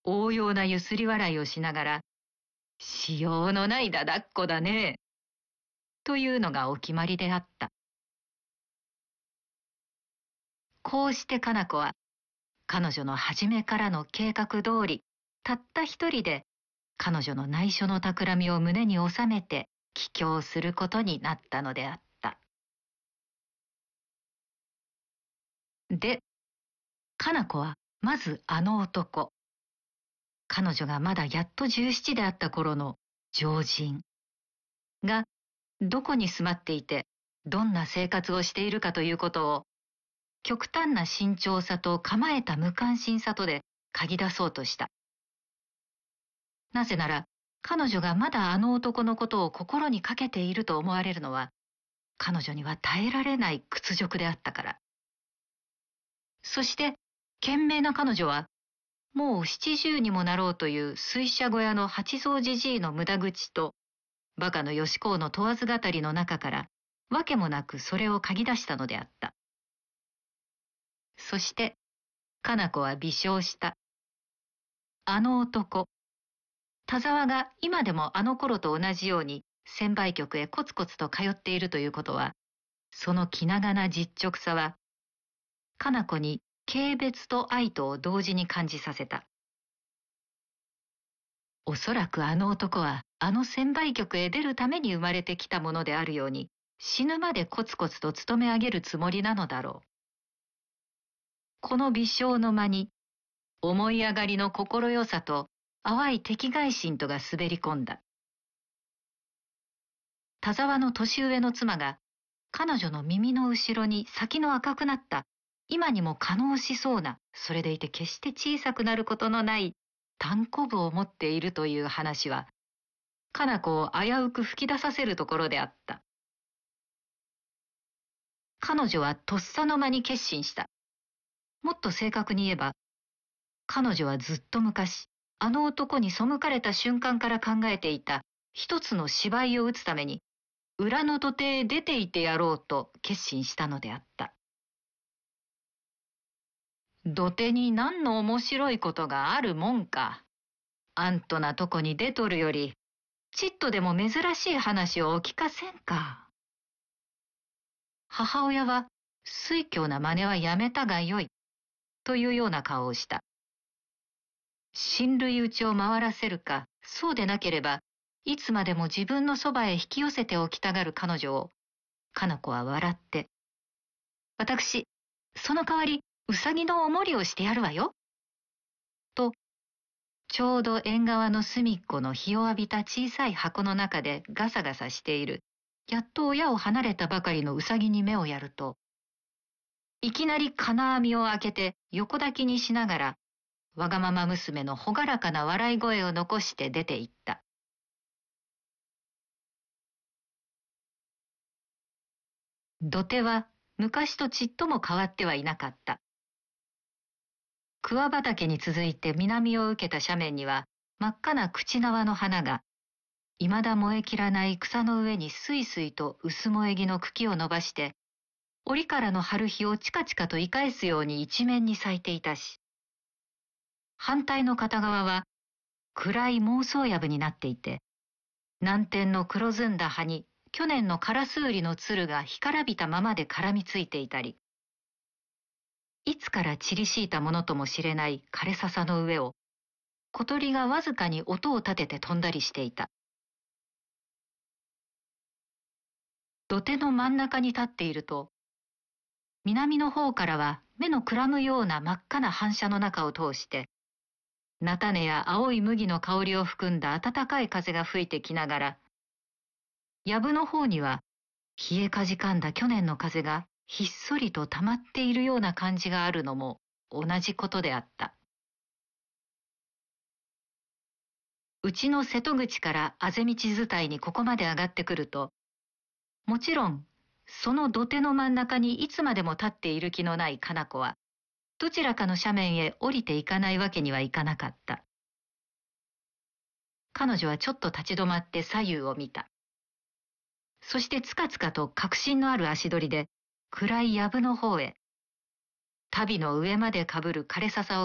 応用なゆすり笑いをしながら、しようのないだだっこだね、というのがお決まりであった。こうしてかな子は、彼女の初めからの計画通り、たった一人で彼女の内緒の企みを胸に収めて帰郷することになったのであった。で、かな子はまずあの男、彼女がまだやっと17であった頃の常人がどこに住まっていてどんな生活をしているかということを極端な慎重さと構えた無関心さとで嗅ぎ出そうとした。なぜなら彼女がまだあの男のことを心にかけていると思われるのは彼女には耐えられない屈辱であったから。そして賢明な彼女はもう70にもなろうという水車小屋の八蔵じじいの無駄口とバカの吉公の問わず語りの中からわけもなくそれを嗅ぎ出したのであった。そしてかな子は微笑した。あの男、田沢が今でもあの頃と同じように専売局へコツコツと通っているということは、その気長な実直さはかな子に軽蔑と愛とを同時に感じさせた。おそらくあの男はあの専売局へ出るために生まれてきたものであるように死ぬまでコツコツと勤め上げるつもりなのだろう。この微笑の間に思い上がりの心よさと淡い敵外心とが滑り込んだ。田沢の年上の妻が彼女の耳の後ろに先の赤くなった今にも可能しそうな、それでいて決して小さくなることのない単行部を持っているという話はかな子を危うく吹き出させるところであった。彼女はとっさの間に決心した。もっと正確に言えば、彼女はずっと昔、あの男に背かれた瞬間から考えていた一つの芝居を打つために、裏の土手へ出ていてやろうと決心したのであった。土手に何の面白いことがあるもんか。あんとなとこに出とるより、ちっとでも珍しい話をお聞かせんか。母親は、酔狂な真似はやめたがよい、というような顔をした。親類討ちを回らせるか、そうでなければ、いつまでも自分のそばへ引き寄せておきたがる彼女を、かな子は笑って、私、その代わり、うさぎのおもりをしてやるわよ。と、ちょうど縁側の隅っこの日を浴びた小さい箱の中でガサガサしている、やっと親を離れたばかりのうさぎに目をやると、いきなり金網を開けて横抱きにしながら、わがまま娘のほがらかな笑い声を残して出て行った。土手は昔とちっとも変わってはいなかった。桑畑に続いて南を受けた斜面には真っ赤な口縄の花が、いまだ燃えきらない草の上にすいすいと薄萌え木の茎を伸ばして、折からの春日をチカチカとい返すように一面に咲いていたし、反対の片側は暗い妄想藪になっていて、南天の黒ずんだ葉に去年のカラスウリのつるが干からびたままで絡みついていたり、いつから散り敷いたものともしれない枯れ笹の上を小鳥がわずかに音を立てて飛んだりしていた。土手の真ん中に立っていると、南の方からは目のくらむような真っ赤な反射の中を通して、菜種や青い麦の香りを含んだ暖かい風が吹いてきながら、藪の方には冷えかじかんだ去年の風がひっそりと溜まっているような感じがあるのも同じことであった。うちの瀬戸口からあぜ道伝いにここまで上がってくると、もちろんその土手の真ん中にいつまでも立っている気のないかな子は、どちらかの斜面へ降りていかないわけにはいかなかった。彼女はちょっと立ち止まって左右を見た。そしてつかつかと確信のある足取りで暗い藪の方へ、足袋の上までかぶる枯れ笹を